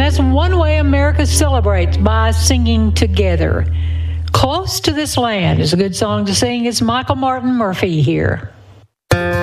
that's one way America celebrates, by singing together. Close to This Land is a good song to sing. It's Michael Martin Murphey here.